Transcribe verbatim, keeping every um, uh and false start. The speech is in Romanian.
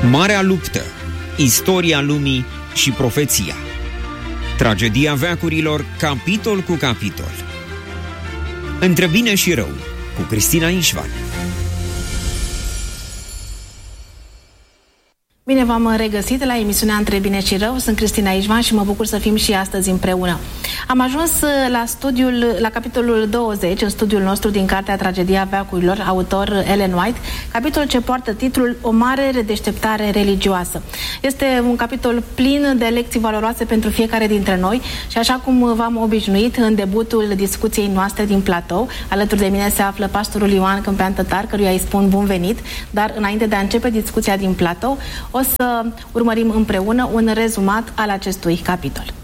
Marea luptă, istoria lumii și profeția. Tragedia veacurilor, capitol cu capitol. Între bine și rău, cu Cristina Ișvan. Bine v-am regăsit la emisiunea Între bine și rău. Sunt Cristina Ișvan și mă bucur să fim și astăzi împreună. Am ajuns la studiul, la capitolul douăzeci, în studiul nostru din cartea Tragedia veacurilor, autor Ellen White, capitol ce poartă titlul O mare redeșteptare religioasă. Este un capitol plin de lecții valoroase pentru fiecare dintre noi și așa cum v-am obișnuit în debutul discuției noastre din platou, alături de mine se află pastorul Ioan Câmpean Tătar, căruia îi spun bun venit, dar înainte de a începe discuția din platou, o să urmărim împreună un rezumat al acestui capitol.